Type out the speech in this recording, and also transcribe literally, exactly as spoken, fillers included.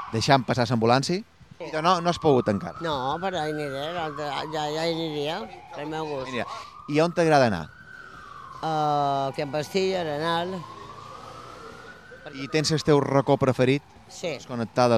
deixant passar l'ambulància? Sí. No, no has pogut encara. No, però hi aniré, l'altre- ja, ja hi aniria, pel meu gust. Mira, i on t'agrada anar? Uh, Can Bastilla, Arenal... I tens el teu racó preferit? Sí. Desconnectada